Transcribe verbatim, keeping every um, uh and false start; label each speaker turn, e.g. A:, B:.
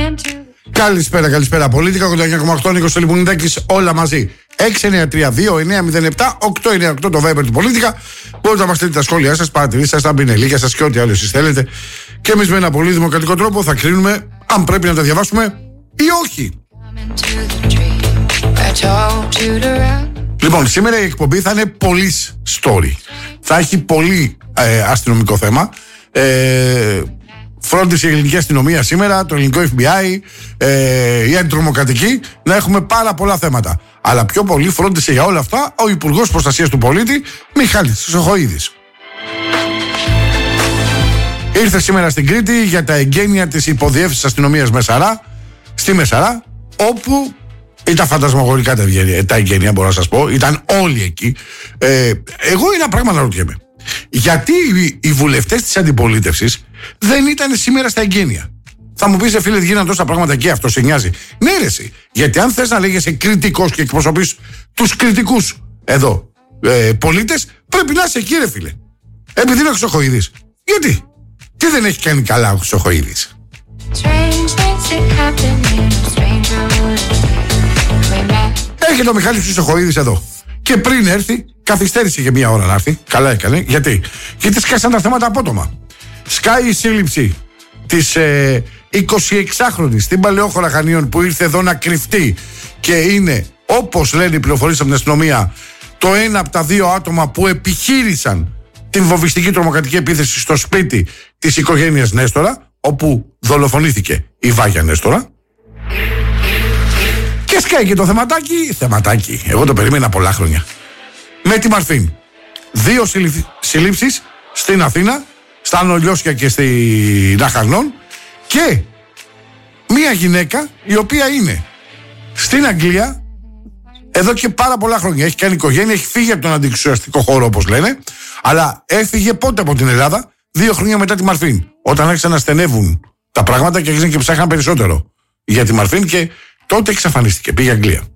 A: Καλησπέρα, καλησπέρα. Πολίτικα ογδόντα εννιά κόμμα οκτώ, Νίκος Τελειπονιδάκης, όλα μαζί. έξι εννιά τρία δύο εννιά μηδέν επτά οκτώ εννιά οκτώ το Viber του Πολίτικα. Μπορείτε να μας στείλετε τα σχόλιά σας, παρατηρήσεις σας, τα μπινελίκια σας και ό,τι άλλο εσείς θέλετε. Και εμείς με ένα πολύ δημοκρατικό τρόπο θα κρίνουμε αν πρέπει να τα διαβάσουμε ή όχι. Λοιπόν, σήμερα η εκπομπή θα είναι πολύ story. Θα έχει πολύ ε, αστυνομικό θέμα. Ε, Φρόντισε η ελληνική αστυνομία σήμερα, το ελληνικό εφ μπι άι, ε, η αντιτρομοκρατική, να έχουμε πάρα πολλά θέματα. Αλλά πιο πολύ φρόντισε για όλα αυτά ο Υπουργός Προστασίας του Πολίτη, Μιχάλης Χρυσοχοΐδης. Ήρθε σήμερα στην Κρήτη για τα εγγένεια της υποδιεύθυνσης αστυνομίας Μεσαρά, στη Μεσαρά, όπου ήταν φαντασμαγορικά τα, τα εγγένεια, μπορώ να σας πω, ήταν όλοι εκεί. Ε, εγώ ένα πράγμα να ρωτιέμαι. Γιατί οι, οι βουλευτές της αντιπολίτευσης δεν ήταν σήμερα στα εγγένεια? Θα μου πεις, φίλε, γίνανε τόσα πράγματα και αυτό σε νοιάζει? Ναι, ρε, εσύ. Γιατί αν θες να λέγεσαι κριτικός και εκπροσωπείς τους κριτικούς εδώ ε, πολίτες, πρέπει να είσαι εκεί, ρε φίλε. Επειδή είναι ο Χρυσοχοΐδης. Γιατί? Τι δεν έχει κάνει καλά ο Χρυσοχοΐδης? Έχει το Μιχάλη Χρυσοχοΐδης εδώ. Και πριν έρθει, καθυστέρησε για μία ώρα να έρθει. Καλά έκανε. Γιατί? Γιατί σκάσαν τα θέματα απότομα. Σκάει η σύλληψη της ε, εικοσιεξάχρονης στην Παλαιόχώρα Χανίων που ήρθε εδώ να κρυφτεί και είναι, όπως λένε οι πληροφορίες από την αστυνομία, το ένα από τα δύο άτομα που επιχείρησαν την βομβιστική τρομοκρατική επίθεση στο σπίτι της οικογένειας Νέστορα, όπου δολοφονήθηκε η Βάγια Νέστορα. Και σκάει και το θεματάκι, θεματάκι, εγώ το περίμενα πολλά χρόνια. Με τη Μαρφίν. Δύο συλλήψεις στην Αθήνα, στα Νολιώσια και στη Αχαρνών, και μία γυναίκα η οποία είναι στην Αγγλία εδώ και πάρα πολλά χρόνια. Έχει κάνει οικογένεια, έχει φύγει από τον αντιεξουσιαστικό χώρο, όπως λένε, αλλά έφυγε πότε από την Ελλάδα? Δύο χρόνια μετά τη Μαρφίν. Όταν άρχισαν να στενεύουν τα πράγματα και άρχισαν και ψάχναν περισσότερο για τη Μαρφίν, και τότε εξαφανίστηκε, πήγε Αγγλία.